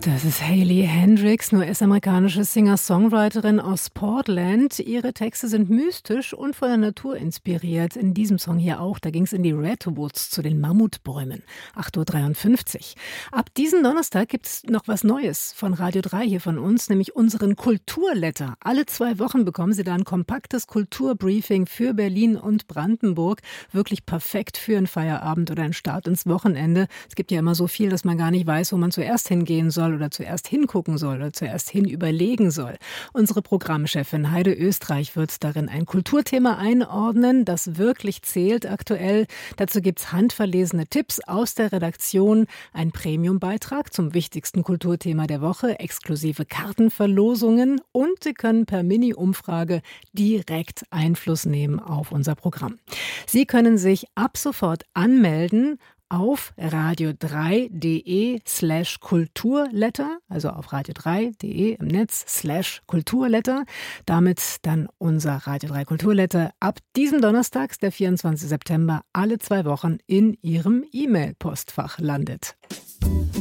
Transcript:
Das ist Hayley Hendrix, eine US-amerikanische Singer-Songwriterin aus Portland. Ihre Texte sind mystisch und von der Natur inspiriert. In diesem Song hier auch, da ging es in die Redwoods zu den Mammutbäumen. 8:53 Uhr. Ab diesem Donnerstag gibt es noch was Neues von Radio 3 hier von uns, nämlich unseren Kulturletter. Alle 2 Wochen bekommen Sie da ein kompaktes Kulturbriefing für Berlin und Brandenburg. Wirklich perfekt für einen Feierabend oder einen Start ins Wochenende. Es gibt ja immer so viel, dass man gar nicht weiß, wo man zuerst hingehen soll oder zuerst hingucken soll oder zuerst überlegen soll. Unsere Programmchefin Heide Österreich wird darin ein Kulturthema einordnen, das wirklich zählt aktuell. Dazu gibt's handverlesene Tipps aus der Redaktion, ein Premium-Beitrag zum wichtigsten Kulturthema der Woche, exklusive Kartenverlosungen und Sie können per Mini-Umfrage direkt Einfluss nehmen auf unser Programm. Sie können sich ab sofort anmelden auf radio3.de/Kulturletter, also auf radio3.de im Netz /Kulturletter. Damit dann unser Radio 3 Kulturletter ab diesem Donnerstag, der 24. September, alle 2 Wochen in Ihrem E-Mail-Postfach landet.